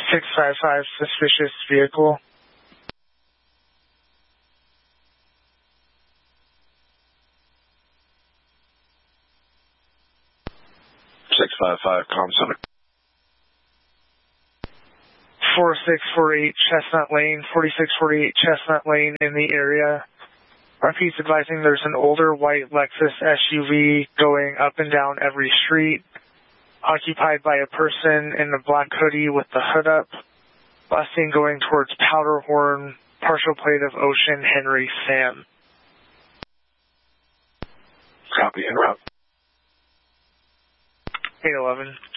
655, suspicious vehicle. .5 Center. 4648 Chestnut Lane, 4648 Chestnut Lane in the area. RP's advising there's an older white Lexus SUV going up and down every street, occupied by a person in a black hoodie with the hood up. Last seen going towards Powderhorn, partial plate of Ocean Henry Sam. Copy, en route. 811.